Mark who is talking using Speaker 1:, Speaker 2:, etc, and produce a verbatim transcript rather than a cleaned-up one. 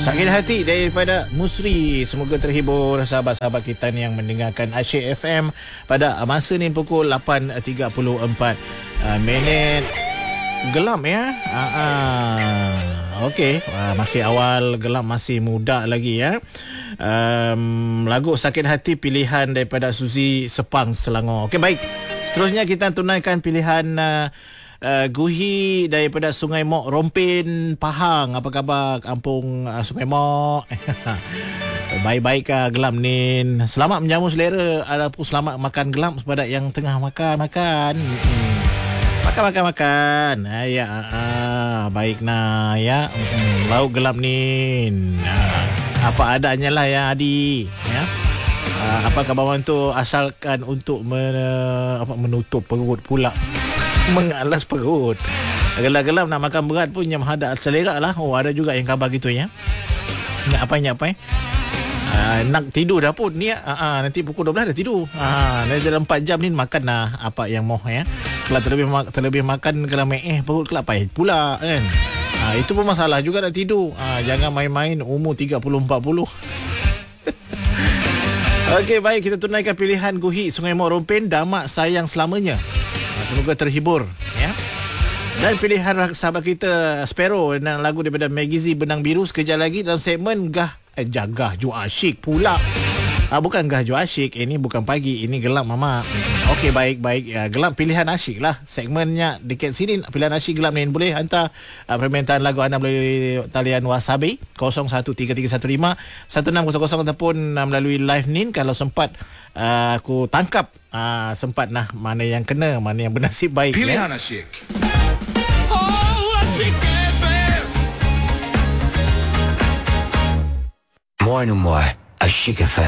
Speaker 1: Sakit hati daripada Musri. Semoga terhibur sahabat-sahabat kita ni yang mendengarkan Asyik F M pada masa ni pukul lapan tiga puluh empat uh, minit. Gelap ya. Uh, uh. Okey, uh, masih awal, gelap, masih muda lagi ya. Um, lagu Sakit Hati pilihan daripada Suzy Sepang Selangor. Okey, baik. Seterusnya kita tunaikan pilihan uh, Uh, Guhi daripada Sungai Mok Rompin Pahang. Apa khabar kampung uh, Sungai Mok? Baik-baik kah gelam nin? Selamat menjamu selera ataupun selamat makan gelam kepada yang tengah makan-makan. Hmm. Makan-makan-makan. Ah, ya, ah, baik nah ya. Hmm. Lauk gelam nin. Ah, apa adanya lah ya Adi. Ya. Ah, apa khabar tu asalkan untuk men, apa, menutup perut pula. Mengalas perut. Gelap-gelap nak makan berat pun yang menghadap selera lah. Oh, ada juga yang khabar gitu ya. Nak apa nak apa uh, nak tidur dah pun ni uh, uh, nanti pukul dua belas dah tidur. Ah, uh, dalam empat jam ni makan lah apa yang mau ya. Kalau terlebih terlebih makan kalau eh perut kelap payah pula kan. Ah, uh, itu pun masalah juga nak tidur. Ah, uh, jangan main-main umur tiga puluh empat puluh. Okey, baik, kita tunaikan pilihan Guhi Sungai Mok Rompin, Damak Sayang Selamanya. Semoga terhibur ya. Dan pilihan sahabat kita Sparrow dan lagu daripada Magizi Benang Biru sekejap lagi dalam segmen Gah eh, Jagah Ju Asyik pula. Ah, bukan Gah Ju Asyik, ini bukan pagi, ini gelap mama. Okey, baik baik ya, gelap pilihan asyik lah. Segmennya dekat sini pilihan asyik gelap ni boleh hantar uh, permintaan lagu anda melalui talian Wasabi kosong satu tiga tiga satu lima satu enam kosong kosong ataupun uh, melalui live nin kalau sempat uh, aku tangkap uh, sempat nah mana yang kena, mana yang bernasib baik.
Speaker 2: Pilihan ya. Asyik. Oh, Asyik F M.
Speaker 3: More and more Asyik F M.